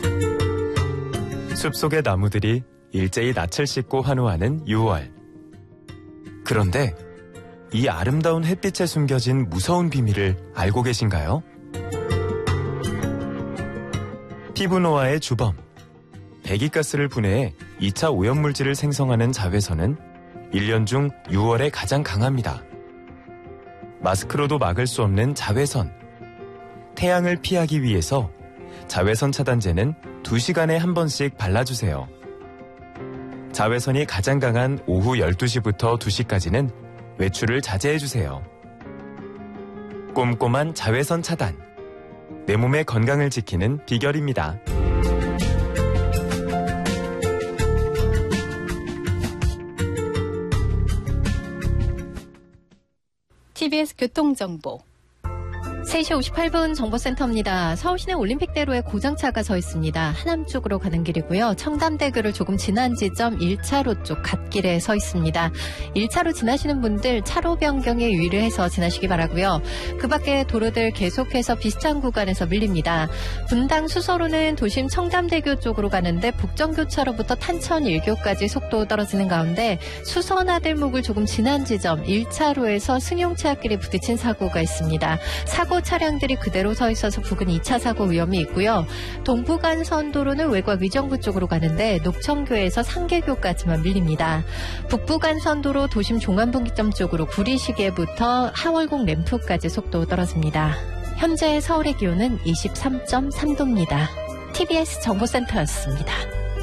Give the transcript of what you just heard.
숲속의 나무들이 일제히 낯을 씻고 환호하는 6월. 그런데 이 아름다운 햇빛에 숨겨진 무서운 비밀을 알고 계신가요? 피부 노화의 주범, 배기가스를 분해해 2차 오염물질을 생성하는 자외선은 1년 중 6월에 가장 강합니다. 마스크로도 막을 수 없는 자외선. 태양을 피하기 위해서 자외선 차단제는 2시간에 한 번씩 발라주세요. 자외선이 가장 강한 오후 12시부터 2시까지는 외출을 자제해주세요. 꼼꼼한 자외선 차단. 내 몸의 건강을 지키는 비결입니다. TBS 교통정보 3시 58분 정보센터입니다. 서울시내 올림픽대로에 고장차가 서 있습니다. 하남 쪽으로 가는 길이고요. 청담대교를 조금 지난 지점 1차로 쪽 갓길에 서 있습니다. 1차로 지나시는 분들 차로 변경에 유의를 해서 지나시기 바라고요. 그 밖에 도로들 계속해서 비슷한 구간에서 밀립니다. 분당 수서로는 도심 청담대교 쪽으로 가는데 북정교차로부터 탄천 1교까지 속도 떨어지는 가운데 수서나들목을 조금 지난 지점 1차로에서 승용차끼리 부딪힌 사고가 있습니다. 사고 차량들이 그대로 서 있어서 부근 2차 사고 위험이 있고요. 동부간선도로는 외곽 의정부 쪽으로 가는데 녹청교에서 상계교까지만 밀립니다. 북부간선도로 도심 종암분기점 쪽으로 구리시계부터 하월곡 램프까지 속도 떨어집니다. 현재 서울의 기온은 23.3도입니다. TBS 정보센터였습니다.